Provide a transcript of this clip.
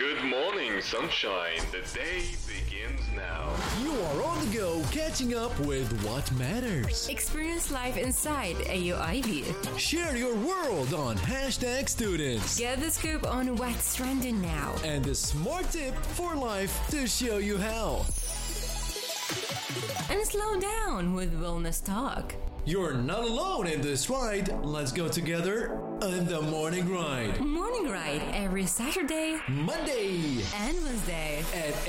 Good morning, sunshine. The day begins now. You are on the go, catching up with what matters. Experience life inside AUIV. Share your world on Hashtag Students. Get the scoop on what's trending now. And the smart tip for life to show you how. And slow down with Wellness Talk. You're not alone in this ride. Let's go together on the Morning Ride. Morning Ride every Saturday, Monday, and Wednesday at